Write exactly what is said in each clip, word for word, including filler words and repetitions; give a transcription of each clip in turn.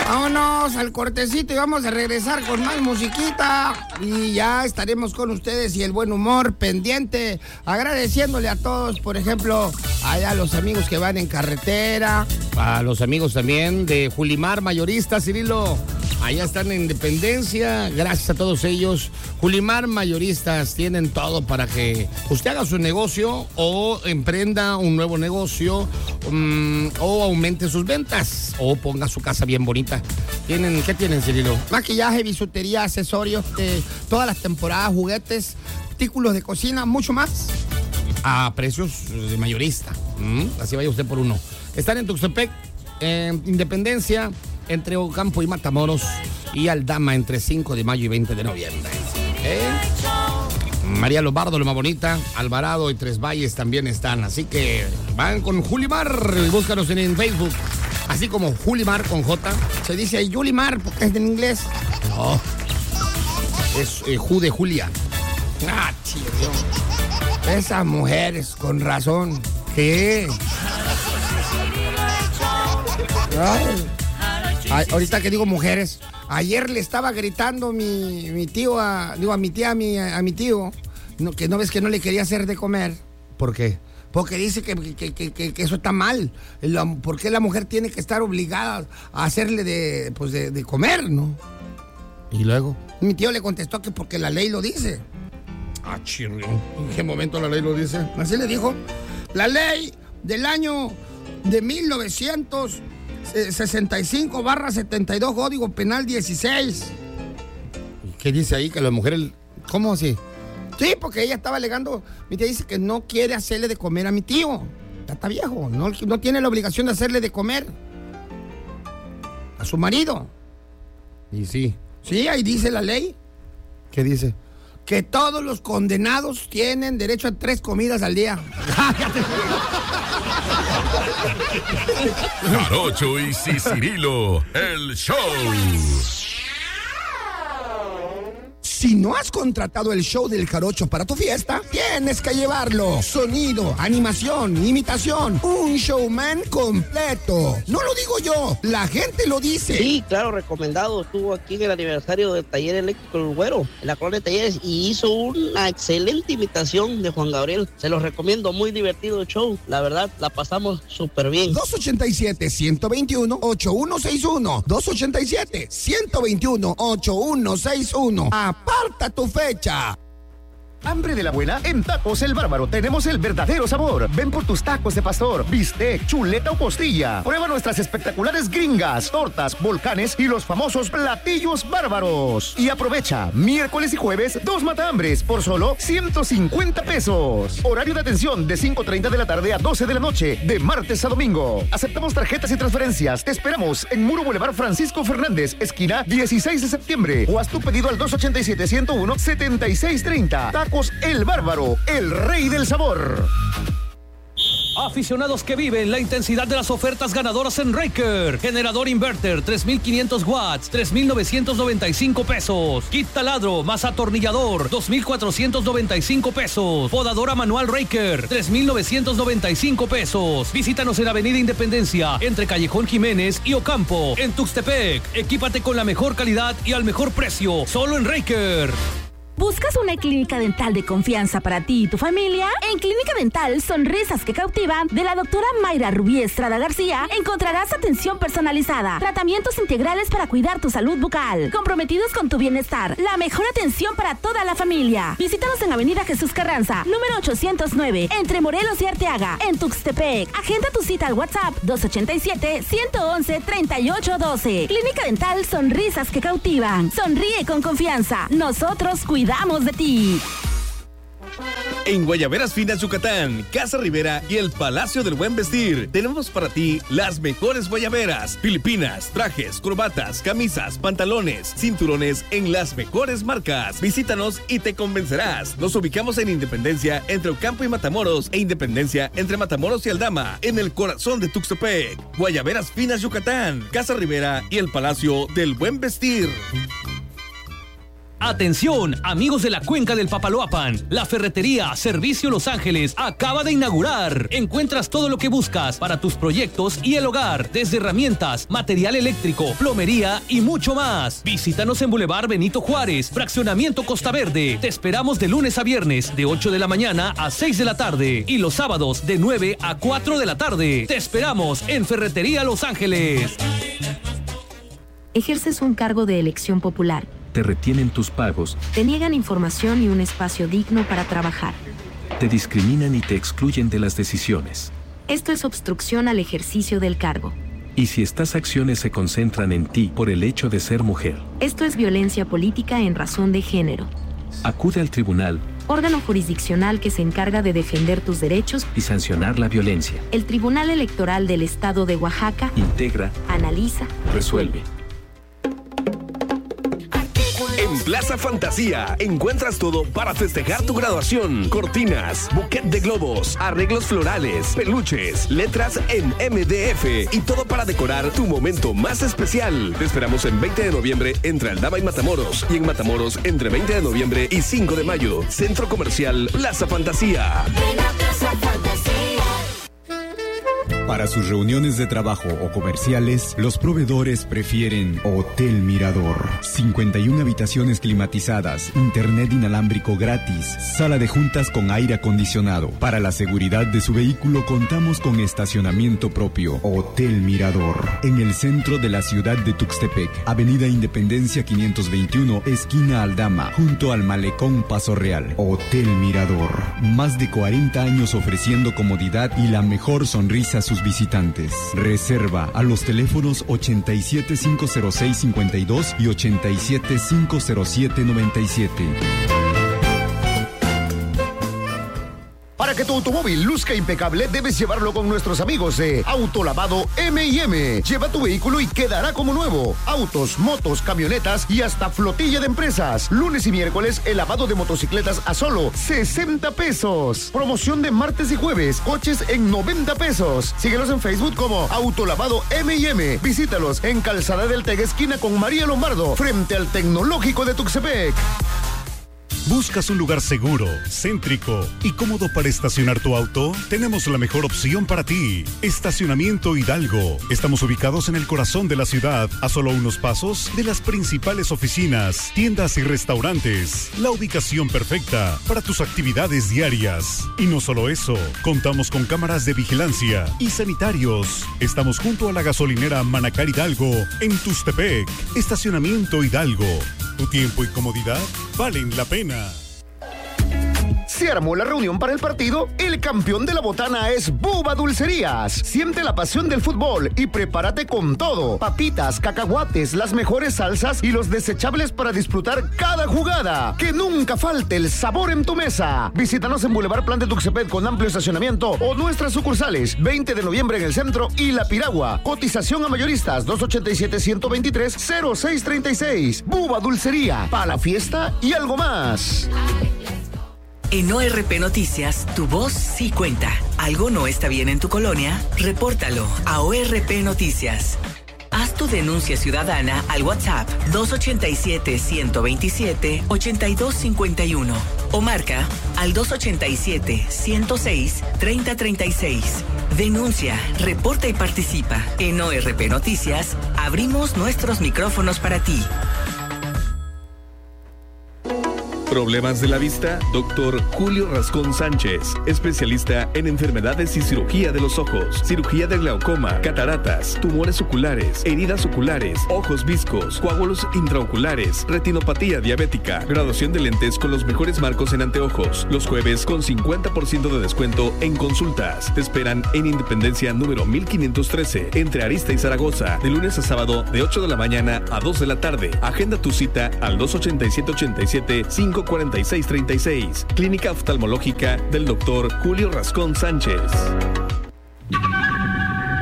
Vámonos al cortecito y vamos a regresar con más musiquita. Y ya estaremos con ustedes y el buen humor pendiente. Agradeciéndole a todos, por ejemplo, allá a los amigos que van en carretera. A los amigos también de Julimar Mayorista, Cirilo. Allá están en Independencia, gracias a todos ellos. Julimar Mayoristas tienen todo para que usted haga su negocio o emprenda un nuevo negocio um, o aumente sus ventas o ponga su casa bien bonita. ¿Tienen, ¿Qué tienen, Cirilo? Maquillaje, bisutería, accesorios, de todas las temporadas, juguetes, artículos de cocina, mucho más. A precios de mayorista. ¿Mm? Así vaya usted por uno. Están en Tuxtepec, en Independencia, entre Ocampo y Matamoros, y Aldama entre cinco de mayo y veinte de noviembre. ¿Eh? María Lobardo, lo más bonita, Alvarado y Tres Valles también están, así que van con Julimar, búscanos en, en Facebook, así como Julimar con J, se dice Julimar porque es en inglés. No, es eh, Ju de Julia. Ah, chido. Esas mujeres, con razón. ¿Qué? Ay. Ay, ahorita que digo mujeres, ayer le estaba gritando mi, mi tío, a, digo a mi tía, a mi, a mi tío, no, que no ves que no le quería hacer de comer. ¿Por qué? Porque dice que, que, que, que, que eso está mal. La, ¿Por qué la mujer tiene que estar obligada a hacerle de, pues de, de comer, no? Y luego, mi tío le contestó que porque la ley lo dice. Ah, chirrión. ¿En qué momento la ley lo dice? Así le dijo. La ley del año de mil novecientos sesenta y cinco barra setenta y dos, Código Penal dieciséis. ¿Qué dice ahí? Que la mujer... ¿Cómo así? Sí, porque ella estaba alegando... Mi tía dice que no quiere hacerle de comer a mi tío. Ya está viejo. No, no tiene la obligación de hacerle de comer a su marido. Y sí. Sí, ahí dice la ley. ¿Qué dice? Que todos los condenados tienen derecho a tres comidas al día. Jarocho y Cirilo, el show. Si no has contratado el show del Jarocho para tu fiesta, tienes que llevarlo. Sonido, animación, imitación, un showman completo. No lo digo yo, la gente lo dice. Sí, claro, recomendado. Estuvo aquí en el aniversario del Taller Eléctrico El Güero, en la colonia de Talleres, y hizo una excelente imitación de Juan Gabriel. Se los recomiendo, muy divertido el show. La verdad, la pasamos súper bien. dos ochenta y siete, ciento veintiuno, ochenta y uno sesenta y uno. dos ochenta y siete, ciento veintiuno, ochenta y uno sesenta y uno. Aparta tu fecha. ¿Hambre de la buena? En Tacos El Bárbaro tenemos el verdadero sabor. Ven por tus tacos de pastor, bistec, chuleta o costilla. Prueba nuestras espectaculares gringas, tortas, volcanes y los famosos platillos bárbaros. Y aprovecha, miércoles y jueves, dos matahambres por solo ciento cincuenta pesos. Horario de atención de cinco treinta de la tarde a doce de la noche, de martes a domingo. Aceptamos tarjetas y transferencias. Te esperamos en Muro Boulevard Francisco Fernández, esquina dieciséis de septiembre. O haz tu pedido al dos ochenta y siete, ciento uno, setenta y seis treinta. Tacos El Bárbaro, el rey del sabor. Aficionados que viven la intensidad de las ofertas ganadoras en Raker. Generador inverter, tres mil quinientos watts, tres mil novecientos noventa y cinco pesos. Kit taladro más atornillador, dos mil cuatrocientos noventa y cinco pesos. Podadora manual Raker, tres mil novecientos noventa y cinco pesos. Visítanos en Avenida Independencia, entre Callejón Jiménez y Ocampo, en Tuxtepec. Equípate con la mejor calidad y al mejor precio, solo en Raker. ¿Buscas una clínica dental de confianza para ti y tu familia? En Clínica Dental Sonrisas que Cautivan, de la doctora Mayra Rubí Estrada García, encontrarás atención personalizada, tratamientos integrales para cuidar tu salud bucal, comprometidos con tu bienestar, la mejor atención para toda la familia. Visítanos en Avenida Jesús Carranza, número ochocientos nueve, entre Morelos y Arteaga, en Tuxtepec. Agenda tu cita al WhatsApp dos ochenta y siete, ciento once, treinta y ocho doce. Clínica Dental Sonrisas que Cautivan. Sonríe con confianza. Nosotros cuidamos Cuidamos de ti. En Guayaberas Finas Yucatán, Casa Rivera y el Palacio del Buen Vestir, tenemos para ti las mejores guayaberas, filipinas, trajes, corbatas, camisas, pantalones, cinturones en las mejores marcas. Visítanos y te convencerás. Nos ubicamos en Independencia entre Ocampo y Matamoros e Independencia entre Matamoros y Aldama, en el corazón de Tuxtepec. Guayaberas Finas Yucatán, Casa Rivera y el Palacio del Buen Vestir. Atención, amigos de la cuenca del Papaloapan, la ferretería Servicio Los Ángeles acaba de inaugurar. Encuentras todo lo que buscas para tus proyectos y el hogar, desde herramientas, material eléctrico, plomería y mucho más. Visítanos en Boulevard Benito Juárez, Fraccionamiento Costa Verde. Te esperamos de lunes a viernes, de ocho de la mañana a seis de la tarde, y los sábados de nueve a cuatro de la tarde. Te esperamos en Ferretería Los Ángeles. Ejerces un cargo de elección popular. Te retienen tus pagos. Te niegan información y un espacio digno para trabajar. Te discriminan y te excluyen de las decisiones. Esto es obstrucción al ejercicio del cargo. Y si estas acciones se concentran en ti por el hecho de ser mujer. Esto es violencia política en razón de género. Acude al tribunal, órgano jurisdiccional que se encarga de defender tus derechos y sancionar la violencia. El Tribunal Electoral del Estado de Oaxaca integra, analiza, resuelve. En Plaza Fantasía encuentras todo para festejar tu graduación. Cortinas, buquet de globos, arreglos florales, peluches, letras en M D F y todo para decorar tu momento más especial. Te esperamos en veinte de noviembre entre Aldama y Matamoros, y en Matamoros entre veinte de noviembre y cinco de mayo. Centro Comercial Plaza Fantasía. Plaza Fantasía. Para sus reuniones de trabajo o comerciales, los proveedores prefieren Hotel Mirador. cincuenta y una habitaciones climatizadas, internet inalámbrico gratis, sala de juntas con aire acondicionado. Para la seguridad de su vehículo contamos con estacionamiento propio. Hotel Mirador, en el centro de la ciudad de Tuxtepec, Avenida Independencia quinientos veintiuno, esquina Aldama, junto al Malecón Paso Real. Hotel Mirador, más de cuarenta años ofreciendo comodidad y la mejor sonrisa a sus visitantes. Reserva a los teléfonos ochenta y siete, cinco cero seis, cincuenta y dos y ochenta y siete, cinco cero siete, noventa y siete. Para que tu automóvil luzca impecable, debes llevarlo con nuestros amigos de Autolavado eme y eme. Lleva tu vehículo y quedará como nuevo. Autos, motos, camionetas y hasta flotilla de empresas. Lunes y miércoles, el lavado de motocicletas a solo sesenta pesos. Promoción de martes y jueves, coches en noventa pesos. Síguelos en Facebook como Autolavado eme y eme. Visítalos en Calzada del Tega, esquina con María Lombardo, frente al Tecnológico de Tuxtepec. ¿Buscas un lugar seguro, céntrico y cómodo para estacionar tu auto? Tenemos la mejor opción para ti. Estacionamiento Hidalgo. Estamos ubicados en el corazón de la ciudad, a solo unos pasos de las principales oficinas, tiendas y restaurantes. La ubicación perfecta para tus actividades diarias. Y no solo eso, contamos con cámaras de vigilancia y sanitarios. Estamos junto a la gasolinera Manacar Hidalgo, en Tuxtepec. Estacionamiento Hidalgo. Tu tiempo y comodidad valen la pena. ¿Se armó la reunión para el partido? El campeón de la botana es Bubba Dulcerías. Siente la pasión del fútbol y prepárate con todo. Papitas, cacahuates, las mejores salsas y los desechables para disfrutar cada jugada. Que nunca falte el sabor en tu mesa. Visítanos en Boulevard Plan de Tuxtepec con amplio estacionamiento o nuestras sucursales. veinte de noviembre en el centro y La Piragua. Cotización a mayoristas dos ochenta y siete, ciento veintitrés, cero seis treinta y seis. Bubba Dulcería. Para la fiesta y algo más. En O R P Noticias, tu voz sí cuenta. ¿Algo no está bien en tu colonia? Repórtalo a O R P Noticias. Haz tu denuncia ciudadana al WhatsApp dos ochenta y siete, ciento veintisiete, ochenta y dos cincuenta y uno o marca al dos ochenta y siete, ciento seis, treinta treinta y seis. Denuncia, reporta y participa. En O R P Noticias, abrimos nuestros micrófonos para ti. ¿Problemas de la vista? Doctor Julio Rascón Sánchez, especialista en enfermedades y cirugía de los ojos, cirugía de glaucoma, cataratas, tumores oculares, heridas oculares, ojos viscos, coágulos intraoculares, retinopatía diabética, graduación de lentes con los mejores marcos en anteojos. Los jueves con cincuenta por ciento de descuento en consultas. Te esperan en Independencia número mil quinientos trece, entre Arista y Zaragoza, de lunes a sábado de ocho de la mañana a dos de la tarde. Agenda tu cita al dos ochenta y siete, ochenta y siete, cinco cuarenta y seis treinta y seis. Clínica Oftalmológica del doctor Julio Rascón Sánchez. ¿Cuánto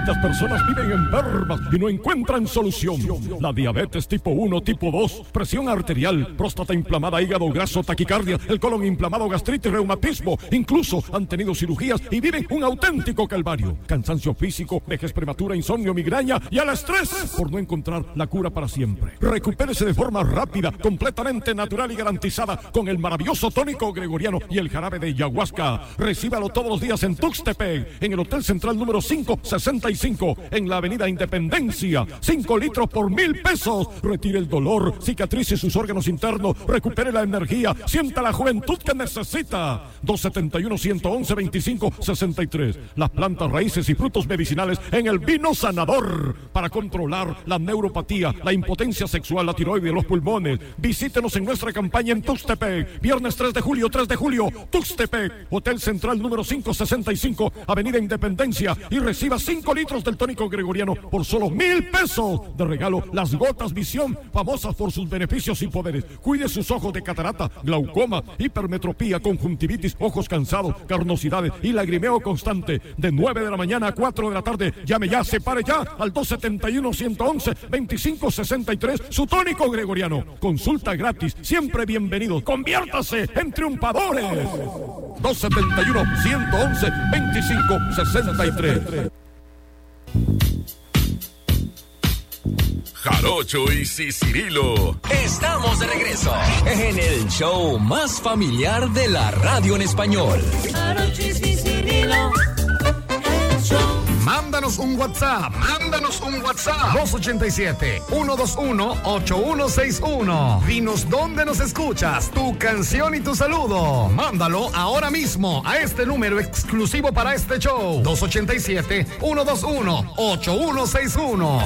Muchas personas viven enfermas y no encuentran solución. La diabetes tipo uno, tipo dos, presión arterial, próstata inflamada, hígado graso, taquicardia, el colon inflamado, gastritis, reumatismo. Incluso han tenido cirugías y viven un auténtico calvario. Cansancio físico, vejez prematura, insomnio, migraña y al estrés por no encontrar la cura para siempre. Recupérese de forma rápida, completamente natural y garantizada con el maravilloso tónico gregoriano y el jarabe de ayahuasca. Recíbalo todos los días en Tuxtepec, en el Hotel Central número cinco sesenta y cinco, en la Avenida Independencia. cinco litros por mil pesos. Retire el dolor, cicatrice sus órganos internos, recupere la energía, sienta la juventud que necesita. dos setenta y uno, ciento once, veinticinco sesenta y tres. Las plantas, raíces y frutos medicinales en el vino sanador para controlar la neuropatía, la impotencia sexual, la tiroides, los pulmones. Visítenos en nuestra campaña en Tuxtepec. Viernes tres de julio, tres de julio, Tuxtepec, Hotel Central número cinco sesenta y cinco, Avenida Independencia, y reciba cinco litros del tónico gregoriano por solo mil pesos. De regalo, las gotas Visión, famosas por sus beneficios y poderes. Cuide sus ojos de catarata, glaucoma, hipermetropía, conjuntivitis, ojos cansados, carnosidades y lagrimeo constante. De nueve de la mañana a cuatro de la tarde. Llame ya, se pare ya al dos setenta y uno, ciento once, veinticinco sesenta y tres, su tónico gregoriano. Consulta gratis, siempre bienvenidos. Conviértase en triunfadores. dos setenta y uno, ciento once, veinticinco sesenta y tres. Jarocho y Cicirilo. Estamos de regreso en el show más familiar de la radio en español. Jarocho y Cicirilo, el show. Mándanos un WhatsApp, mándanos un WhatsApp. dos ochenta y siete, ciento veintiuno, ochenta y uno sesenta y uno. Dinos dónde nos escuchas, tu canción y tu saludo. Mándalo ahora mismo a este número exclusivo para este show. dos ochenta y siete, ciento veintiuno, ochenta y uno sesenta y uno.